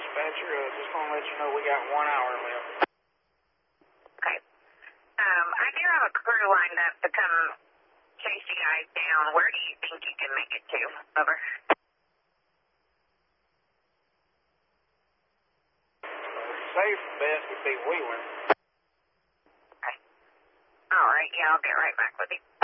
dispatcher. Just want to let you know we got 1 hour left. Okay. I do have a crew lined up to come chase you guys down. Where do you think you can make it to? Over. Safe bet would be Wheeler. Okay. All right, yeah, I'll get right back with you.